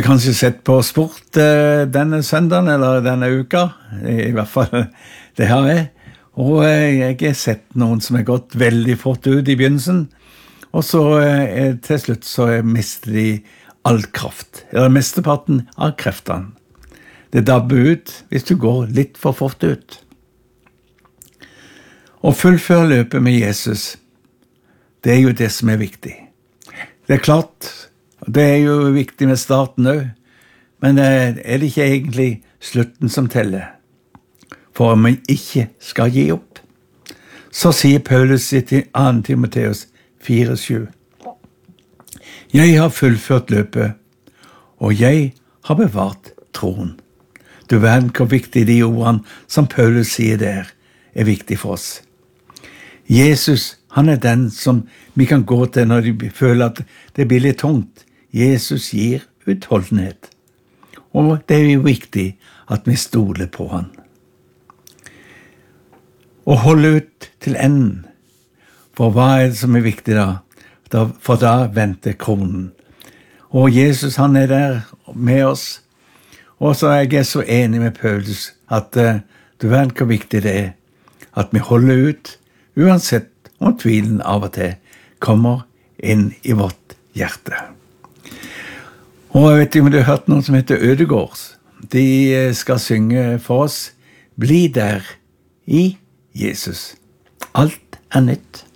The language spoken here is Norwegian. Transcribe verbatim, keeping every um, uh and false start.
du kanskje sett på sport eh, denne søndagen, eller denne uka? I hvert fall, det har jeg. Og eh, jeg har sett noen som har gått veldig fort ut i begynnelsen, og så eh, til slutt så mister de all kraft, eller mesteparten av kreftene. Det dabber ut hvis du går litt for fort ut. Å fullføre løpet med Jesus, det er jo det som er viktig. Det er klart, det er jo viktig med starten også, men er det ikke egentlig slutten som teller? For om vi ikke skal gi opp, så sier Paulus i andre Timoteus fire sju. Jeg har fullført løpet, og jeg har bevart troen. Du vet hvor viktig de ordene som Paulus sier der, er viktig for oss. Jesus, han er den som vi kan gå til når vi føler at det blir litt tungt. Jesus gir utholdenhet. Og det er jo viktig at vi stoler på han. Og holde ut til enden. For hva er det som er viktig da? For da venter kronen. Og Jesus, han er der med oss. Og så er jeg så enig med Paulus at uh, du vet hvor viktig det er at vi holder ut, uansett om tvilen av og til kommer inn i vårt hjerte. Og jeg vet ikke om du har hørt noen som heter Ødegårds. De skal synge for oss, bli der i Jesus. Alt er nytt.